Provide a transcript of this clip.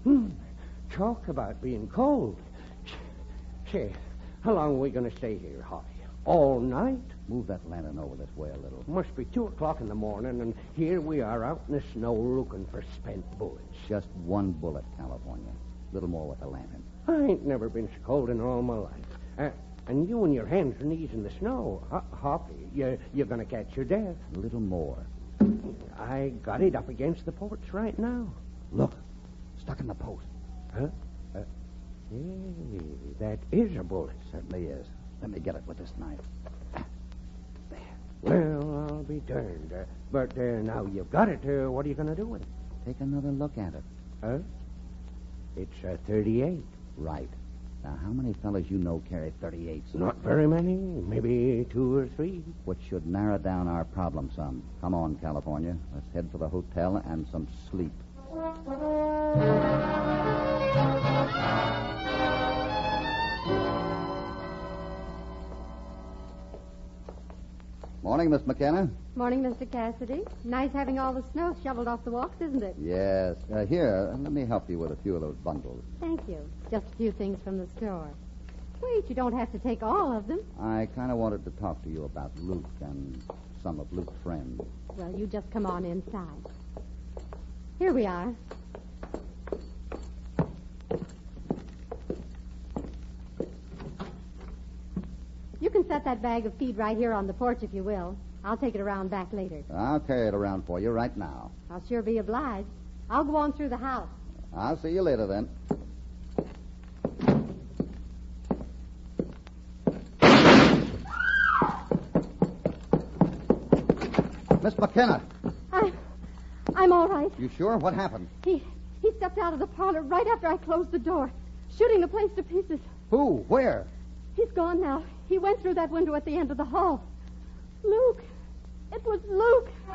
Talk about being cold. Say, how long are we going to stay here, Hoppy? All night? Move that lantern over this way a little. Must be 2 o'clock in the morning, and here we are out in the snow looking for spent bullets. Just one bullet, California. Little more with the lantern. I ain't never been so cold in all my life. And you and your hands and knees in the snow. Hoppy, you're going to catch your death. A little more. I got it up against the porch right now. Look, stuck in the post. Huh? Hey, that is a bullet. Certainly is. Let me get it with this knife. There. Well, I'll be darned. But now you've got it. What are you going to do with it? Take another look at it. Huh? It's a 38. Right. Now, how many fellas you know carry 38s? Not very many. Maybe 2 or 3. Which should narrow down our problem some. Come on, California. Let's head for the hotel and some sleep. Morning, Miss McKenna. Morning, Mr. Cassidy. Nice having all the snow shoveled off the walks, isn't it? Yes. Here, let me help you with a few of those bundles. Thank you. Just a few things from the store. Wait, you don't have to take all of them. I kind of wanted to talk to you about Luke and some of Luke's friends. Well, you just come on inside. Here we are. You can set that bag of feed right here on the porch if you will. I'll take it around back later. I'll carry it around for you right now. I'll sure be obliged. I'll go on through the house. I'll see you later then. Miss McKenna. I'm all right. You sure? What happened? He stepped out of the parlor right after I closed the door, shooting the place to pieces. Who? Where? He's gone now. He went through that window at the end of the hall. Luke. It was Luke.